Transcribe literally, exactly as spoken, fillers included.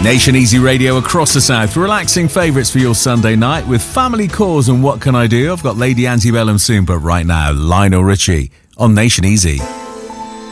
Nation Easy Radio across the South. Relaxing favourites for your Sunday night with Family Cause and What Can I Do? I've got Lady Antebellum soon, but right now, Lionel Richie on Nation Easy.